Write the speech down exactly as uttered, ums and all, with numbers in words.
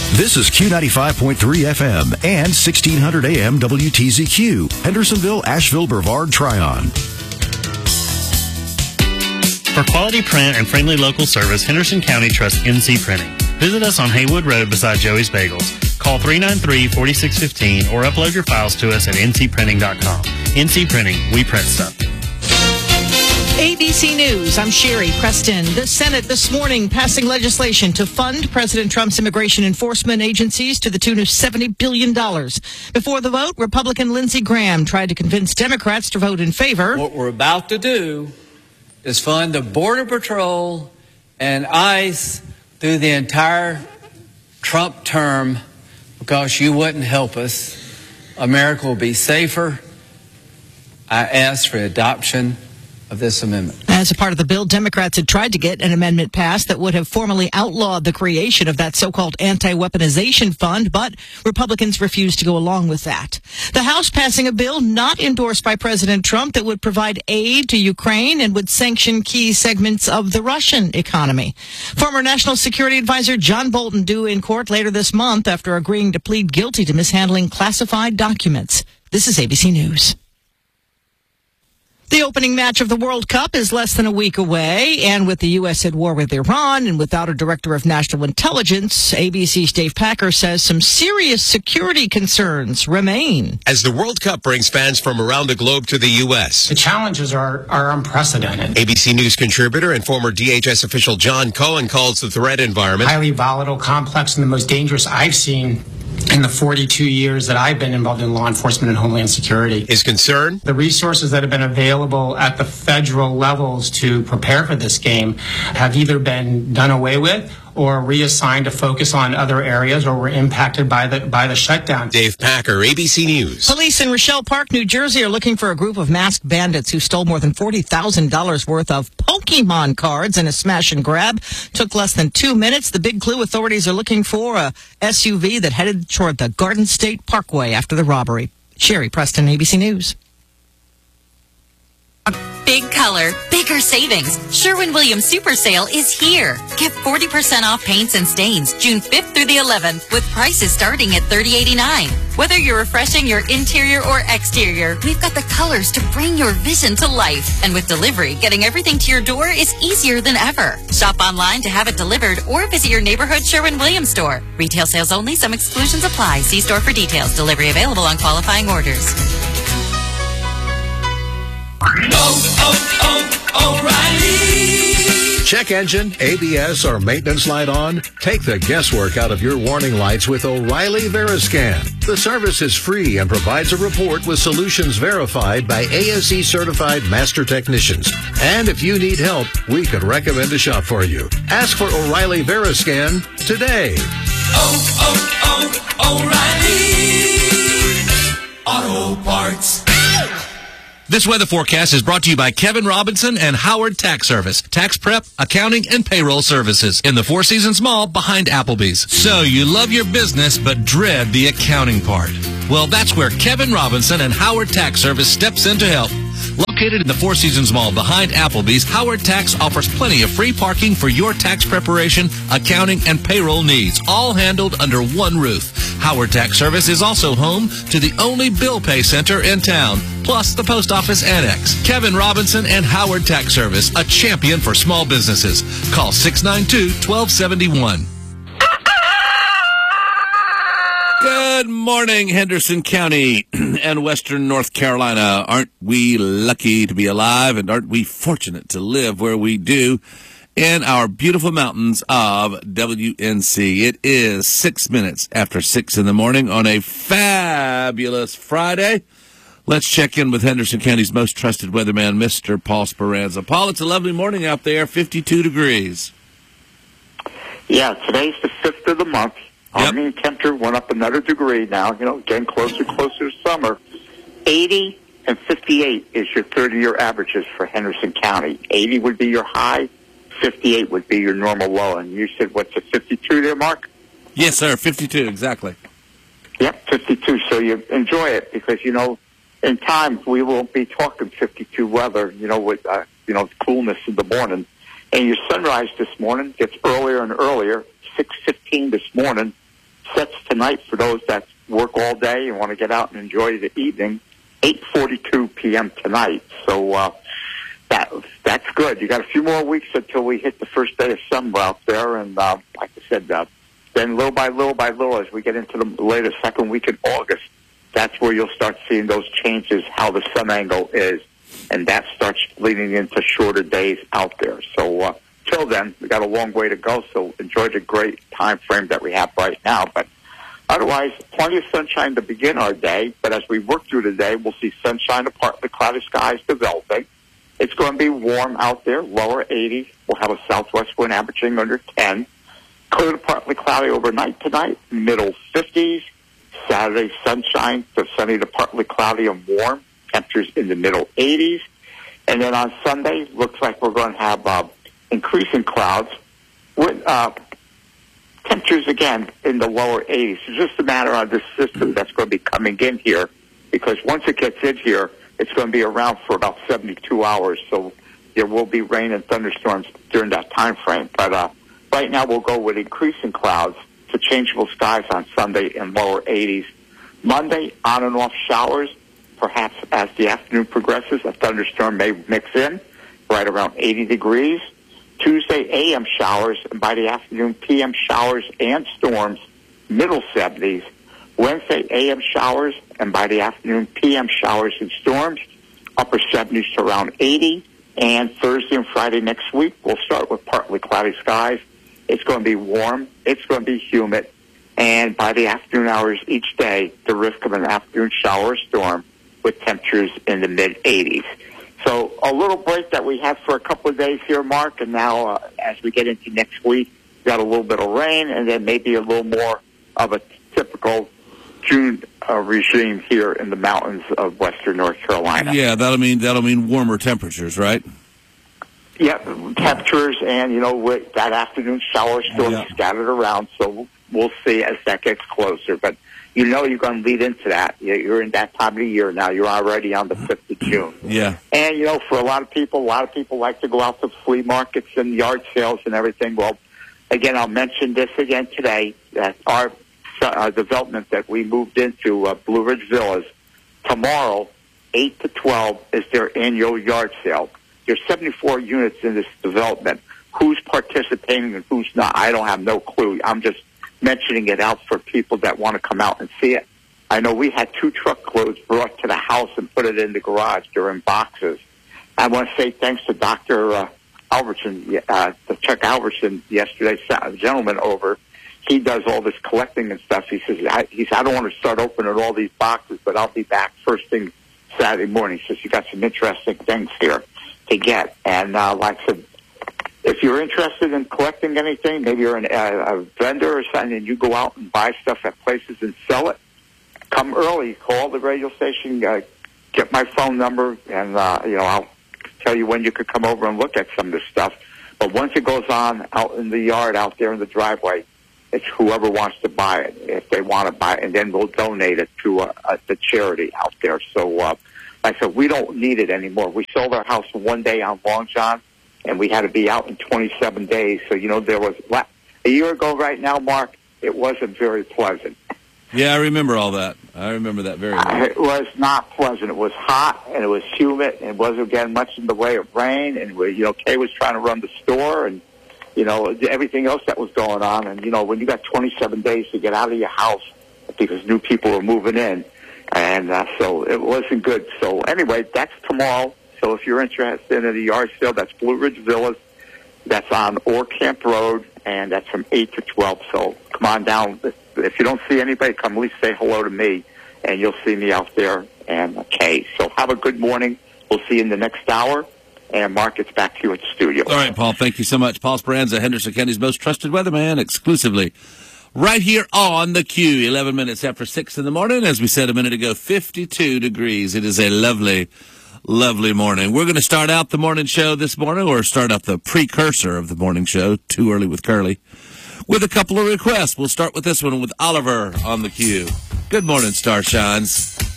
This is Q ninety-five point three F M and sixteen hundred A M W T Z Q, Hendersonville, Asheville, Brevard, Tryon. For quality print and friendly local service, Henderson County trusts N C Printing. Visit us on Haywood Road beside Joey's Bagels. Call three nine three, four six one five or upload your files to us at n c printing dot com. N C Printing, we print stuff. A B C News, I'm Sherry Preston. The Senate this morning passing legislation to fund President Trump's immigration enforcement agencies to the tune of seventy billion dollars. Before the vote, Republican Lindsey Graham tried to convince Democrats to vote in favor. What we're about to do is fund the Border Patrol and ICE through the entire Trump term because you wouldn't help us. America will be safer. I ask for adoption of this amendment. As a part of the bill, Democrats had tried to get an amendment passed that would have formally outlawed the creation of that so-called anti-weaponization fund, but Republicans refused to go along with that. The House passing a bill not endorsed by President Trump that would provide aid to Ukraine and would sanction key segments of the Russian economy. Former National Security Advisor John Bolton due in court later this month after agreeing to plead guilty to mishandling classified documents. This is A B C News. The opening match of the World Cup is less than a week away, and with the U S at war with Iran and without a director of national intelligence, A B C's Dave Packer says some serious security concerns remain. As the World Cup brings fans from around the globe to the U S, the challenges are, are unprecedented. A B C News contributor and former D H S official John Cohen calls the threat environment highly volatile, complex, and the most dangerous I've seen in the forty-two years that I've been involved in law enforcement and homeland security. His concern? The resources that have been available at the federal levels to prepare for this game have either been done away with or reassigned to focus on other areas or were impacted by the by the shutdown. Dave Packer, A B C News. Police in Rochelle Park, New Jersey are looking for a group of masked bandits who stole more than forty thousand dollars worth of Pokemon cards in a smash and grab. Took less than two minutes. The big clue, authorities are looking for a S U V that headed toward the Garden State Parkway after the robbery. Sherry Preston, A B C News. Big color, bigger savings. Sherwin-Williams Super Sale is here. Get forty percent off paints and stains June fifth through the eleventh with prices starting at thirty eighty-nine. Whether you're refreshing your interior or exterior, we've got the colors to bring your vision to life. And with delivery, getting everything to your door is easier than ever. Shop online to have it delivered or visit your neighborhood Sherwin-Williams store. Retail sales only. Some exclusions apply. See store for details. Delivery available on qualifying orders. Oh, oh, oh, O'Reilly. Check engine, A B S, or maintenance light on? Take the guesswork out of your warning lights with O'Reilly Veriscan. The service is free and provides a report with solutions verified by A S E certified master technicians. And if you need help, we can recommend a shop for you. Ask for O'Reilly Veriscan today. Oh, oh, oh, O'Reilly Auto Parts. This weather forecast is brought to you by Kevin Robinson and Howard Tax Service. Tax prep, accounting, and payroll services in the Four Seasons Mall behind Applebee's. So you love your business but dread the accounting part. Well, that's where Kevin Robinson and Howard Tax Service steps in to help. Located in the Four Seasons Mall behind Applebee's, Howard Tax offers plenty of free parking for your tax preparation, accounting, and payroll needs, all handled under one roof. Howard Tax Service is also home to the only bill pay center in town, plus the post office annex. Kevin Robinson and Howard Tax Service, a champion for small businesses. Call six nine two, one two seven one. Good morning, Henderson County and Western North Carolina. Aren't we lucky to be alive, and aren't we fortunate to live where we do in our beautiful mountains of W N C? It is six minutes after six in the morning on a fabulous Friday. Let's check in with Henderson County's most trusted weatherman, Mister Paul Speranza. Paul, it's a lovely morning out there, fifty-two degrees. Yeah, today's the fifth of the month. Our mean temperature went up another degree now, you know, getting closer, closer to summer. eighty and fifty-eight is your thirty-year averages for Henderson County. eighty would be your high, fifty-eight would be your normal low. And you said, what's a fifty-two there, Mark? Yes, sir, fifty-two, exactly. Yep, fifty-two. So you enjoy it because, you know, in time we won't be talking fifty-two weather, you know, with, uh, you know, coolness in the morning. And your sunrise this morning gets earlier and earlier, six fifteen this morning. sets tonight for those that work all day and want to get out and enjoy the evening. eight forty-two p.m. tonight. So uh, that that's good. You got a few more weeks until we hit the first day of summer out there, and uh, like I said, uh, then little by little by little, as we get into the later second week in August, that's where you'll start seeing those changes, how the sun angle is, and that starts leading into shorter days out there. So uh, till then, we got a long way to go. So enjoy the great time frame that we have right now, but. Otherwise, plenty of sunshine to begin our day, but as we work through the day, we'll see sunshine to partly cloudy skies developing. It's going to be warm out there, lower eighties. We'll have a southwest wind averaging under ten. Clear to partly cloudy overnight tonight, middle fifties. Saturday, sunshine to sunny to partly cloudy and warm. Temperatures in the middle eighties. And then on Sunday, looks like we're going to have uh, increasing clouds with uh, temperatures, again, in the lower eighties. It's just a matter of this system that's going to be coming in here, because once it gets in here, it's going to be around for about seventy-two hours, so there will be rain and thunderstorms during that time frame. But uh, right now we'll go with increasing clouds to changeable skies on Sunday in lower eighties. Monday, on and off showers. Perhaps as the afternoon progresses, a thunderstorm may mix in, right around eighty degrees. Tuesday, A M showers, and by the afternoon, P M showers and storms, middle seventies. Wednesday, A M showers, and by the afternoon, P M showers and storms, upper seventies to around eighty. And Thursday and Friday next week, we'll start with partly cloudy skies. It's going to be warm. It's going to be humid. And by the afternoon hours each day, the risk of an afternoon shower or storm with temperatures in the mid-eighties. So a little break that we had for a couple of days here, Mark, and now uh, as we get into next week, we got a little bit of rain and then maybe a little more of a typical June uh, regime here in the mountains of western North Carolina. Yeah, that'll mean that'll mean warmer temperatures, right? Yeah, temperatures and, you know, with that afternoon shower storm yeah. scattered around, so we'll see as that gets closer. But you know you're going to lead into that. You're in that time of the year now. You're already on the fifth of June. Yeah. And, you know, for a lot of people, a lot of people like to go out to flea markets and yard sales and everything. Well, again, I'll mention this again today, that our uh, development that we moved into, uh, Blue Ridge Villas, tomorrow, eight to twelve, is their annual yard sale. There's seventy-four units in this development. Who's participating and who's not, I don't have no clue. I'm just mentioning it out for people that want to come out and see it. I know we had two truckloads brought to the house and put it in the garage. They're in boxes. I want to say thanks to Doctor Uh, Albertson, uh, Chuck Albertson yesterday, a gentleman over. He does all this collecting and stuff. He says, I, he said, I don't want to start opening all these boxes, but I'll be back first thing Saturday morning. He says, you got some interesting things here to get. And uh, like I said, if you're interested in collecting anything, maybe you're an, uh, a vendor or something, and you go out and buy stuff at places and sell it, come early. Call the radio station, uh, get my phone number, and uh, you know I'll tell you when you could come over and look at some of this stuff. But once it goes on out in the yard, out there in the driveway, it's whoever wants to buy it, if they want to buy it, and then we'll donate it to uh, uh, the charity out there. So, uh, like I said, we don't need it anymore. We sold our house one day on Long John, and we had to be out in twenty-seven days. So, you know, there was a year ago right now, Mark, it wasn't very pleasant. Yeah, I remember all that. I remember that very well. Uh, it was not pleasant. It was hot, and it was humid, and it wasn't getting much in the way of rain. And, we, you know, Kay was trying to run the store and, you know, everything else that was going on. And, you know, when you got twenty-seven days to get out of your house because new people were moving in, and uh, so it wasn't good. So, anyway, that's tomorrow. So if you're interested in a yard sale, that's Blue Ridge Villas. That's on Orr Camp Road, and that's from eight to twelve. So come on down. If you don't see anybody, come at least say hello to me, and you'll see me out there. And okay, so have a good morning. We'll see you in the next hour. And Mark, it's back to you at the studio. All right, Paul, thank you so much. Paul Speranza, Henderson County's most trusted weatherman, exclusively right here on the Q. eleven minutes after six in the morning. As we said a minute ago, fifty-two degrees. It is a lovely Lovely morning. We're going to start out the morning show this morning, or start out the precursor of the morning show, Too Early with Curly, with a couple of requests. We'll start with this one with Oliver on the Q. Good morning, Starshines.